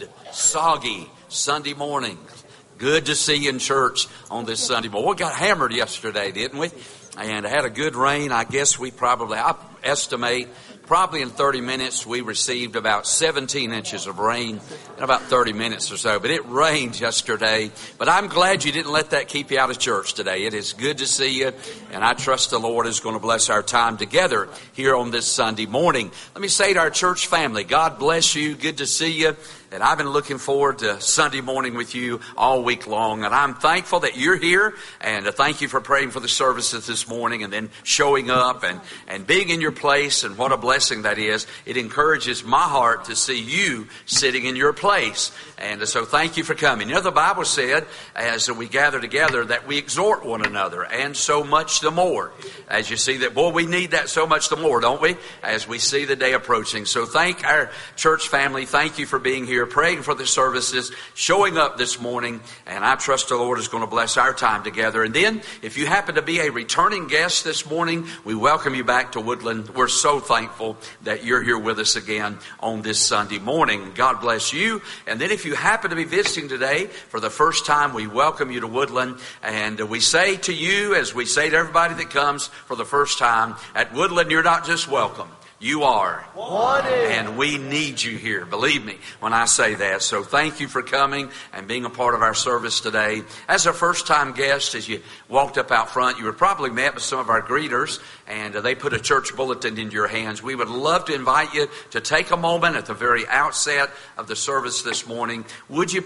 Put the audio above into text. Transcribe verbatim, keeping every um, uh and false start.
good, soggy Sunday morning. Good to see you in church on this Sunday morning. We got hammered yesterday, didn't we? And had a good rain. I guess we probably, I estimate, probably in thirty minutes we received about seventeen inches of rain in about thirty minutes or so. But it rained yesterday. But I'm glad you didn't let that keep you out of church today. It is good to see you. And I trust the Lord is going to bless our time together here on this Sunday morning. Let me say to our church family, God bless you. Good to see you. And I've been looking forward to Sunday morning with you all week long. And I'm thankful that you're here. And uh, thank you for praying for the services this morning and then showing up and, and being in your place. And what a blessing that is. It encourages my heart to see you sitting in your place. And uh, so thank you for coming. You know, the Bible said, as we gather together, that we exhort one another, and so much the more. As you see that, boy, we need that so much the more, don't we? As we see the day approaching. So thank our church family. Thank you for being here, praying for the services, showing up this morning, and I trust the Lord is going to bless our time together. And then, if you happen to be a returning guest this morning, we welcome you back to Woodland. We're so thankful that you're here with us again on this Sunday morning. God bless you. And then if you happen to be visiting today for the first time, we welcome you to Woodland, and we say to you, as we say to everybody that comes for the first time, at Woodland, you're not just welcome. You are wanted. And we need you here. Believe me when I say that. So thank you for coming and being a part of our service today. As a first-time guest, as you walked up out front, you were probably met with some of our greeters, and they put a church bulletin into your hands. We would love to invite you to take a moment at the very outset of the service this morning. Would you